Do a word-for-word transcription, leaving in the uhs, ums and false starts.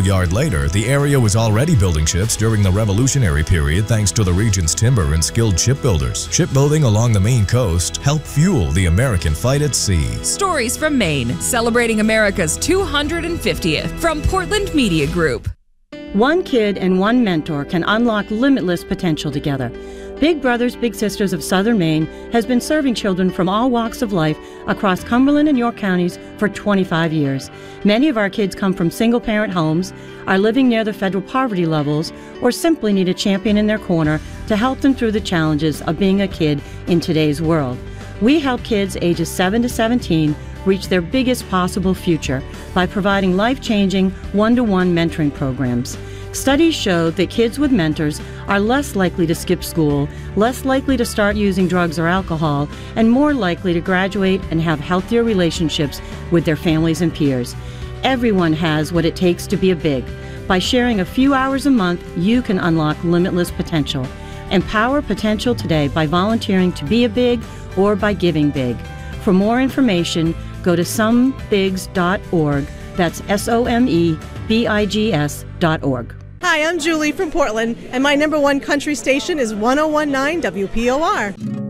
yard later, the area was already building ships during the Revolutionary period thanks to the region's timber and skilled shipbuilders. Shipbuilding along the Maine coast helped fuel the American fight at sea. Stories from Maine, celebrating America's two hundred fiftieth from Portland Media Group. One kid and one mentor can unlock limitless potential together. Big Brothers Big Sisters of Southern Maine has been serving children from all walks of life across Cumberland and York counties for twenty-five years. Many of our kids come from single-parent homes, are living near the federal poverty levels, or simply need a champion in their corner to help them through the challenges of being a kid in today's world. We help kids ages seven to seventeen reach their biggest possible future by providing life-changing one-to-one mentoring programs. Studies show that kids with mentors are less likely to skip school, less likely to start using drugs or alcohol, and more likely to graduate and have healthier relationships with their families and peers. Everyone has what it takes to be a big. By sharing a few hours a month, you can unlock limitless potential. Empower potential today by volunteering to be a big or by giving big. For more information, go to some bigs dot org. That's S O M E B I G S dot org. Hi, I'm Julie from Portland, and my number one country station is one oh one point nine W P O R.